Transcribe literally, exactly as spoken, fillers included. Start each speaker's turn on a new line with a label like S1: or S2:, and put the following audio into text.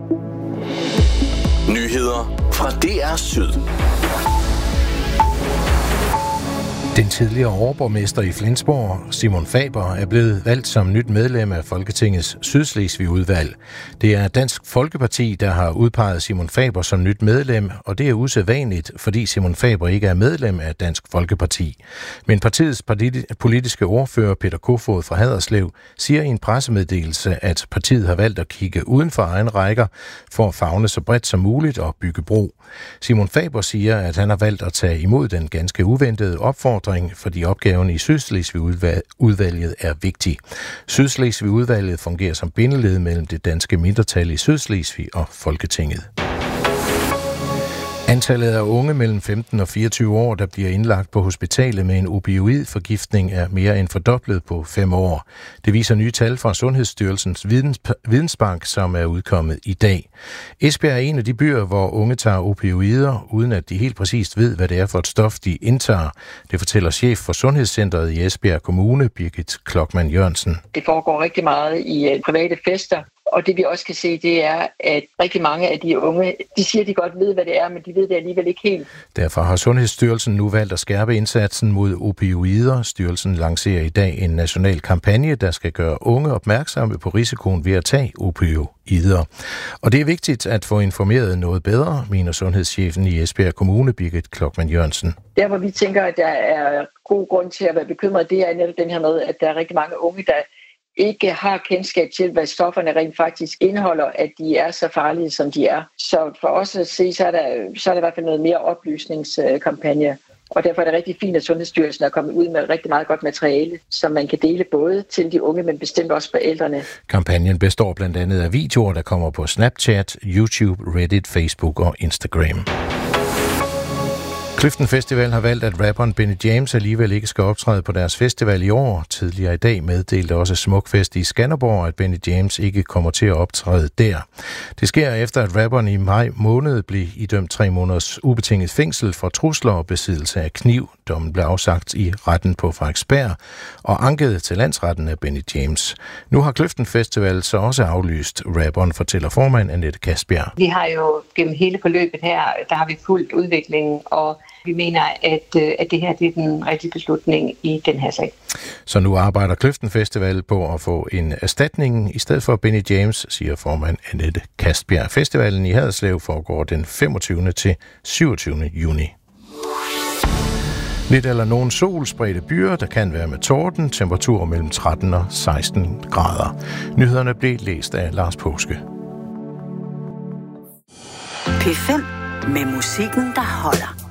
S1: Nyheder fra D R Syd.
S2: Den tidligere overborgmester i Flensborg, Simon Faber, er blevet valgt som nyt medlem af Folketingets Sydslesvig-udvalg. Det er Dansk Folkeparti, der har udpeget Simon Faber som nyt medlem, og det er usædvanligt, fordi Simon Faber ikke er medlem af Dansk Folkeparti. Men partiets politiske ordfører, Peter Kofod fra Haderslev, siger i en pressemeddelelse, at partiet har valgt at kigge uden for egen rækker for at favne så bredt som muligt og bygge bro. Simon Faber siger, at han har valgt at tage imod den ganske uventede opfordring, fordi opgaven i Sydslesvig-udvalget er vigtig. Sydslesvig-udvalget fungerer som bindeled mellem det danske mindretal i Sydslesvig og Folketinget. Antallet af unge mellem femten og fireogtyve år, der bliver indlagt på hospitalet med en opioidforgiftning, er mere end fordoblet på fem år. Det viser nye tal fra Sundhedsstyrelsens vidensbank, som er udkommet i dag. Esbjerg er en af de byer, hvor unge tager opioider, uden at de helt præcist ved, hvad det er for et stof, de indtager. Det fortæller chef for Sundhedscentret i Esbjerg Kommune, Birgit Klockmann Jørgensen.
S3: Det foregår rigtig meget i private fester. Og det vi også kan se, det er, at rigtig mange af de unge, de siger, at de godt ved, hvad det er, men de ved det alligevel ikke helt.
S2: Derfor har Sundhedsstyrelsen nu valgt at skærpe indsatsen mod opioider. Styrelsen lancerer i dag en national kampagne, der skal gøre unge opmærksomme på risikoen ved at tage opioider. Og det er vigtigt at få informeret noget bedre, mener sundhedschefen i Esbjerg Kommune, Birgit Klockmann Jørgensen.
S3: Der hvor vi tænker, at der er god grund til at være bekymret, det er netop den her med, at der er rigtig mange unge, der ikke har kendskab til, hvad stofferne rent faktisk indeholder, at de er så farlige, som de er. Så for os at se, så er der, så er der i hvert fald noget mere oplysningskampagne. Og derfor er det rigtig fint, at Sundhedsstyrelsen er kommet ud med rigtig meget godt materiale, som man kan dele både til de unge, men bestemt også forældrene.
S2: Kampagnen består blandt andet af videoer, der kommer på Snapchat, YouTube, Reddit, Facebook og Instagram. Clifton Festival har valgt, at rapperen Benny James alligevel ikke skal optræde på deres festival i år. Tidligere i dag meddelte også Smukfest i Skanderborg, at Benny James ikke kommer til at optræde der. Det sker efter, at rapperen i maj måned blev idømt tre måneders ubetinget fængsel for trusler og besiddelse af kniv. Dommen blev afsagt i retten på Frederiksberg og anket til landsretten af Benny James. Nu har Clifton Festival så også aflyst rapperen, fortæller formand Annette Kasbjerg.
S4: Vi har jo gennem hele forløbet her, der har vi fulgt udviklingen, og vi mener, at, at det her det er den rigtige beslutning i den her sag.
S2: Så nu arbejder Clifton Festival på at få en erstatning i stedet for Benny James, siger formand Annette Kasbjerg. Festivalen i Haderslev foregår den femogtyvende til syvogtyvende juni. Lidt eller nogen sol, spredte byer, der kan være med torden, temperatur mellem tretten og seksten grader. Nyhederne blev læst af Lars Påske.
S5: P fem med musikken, der holder.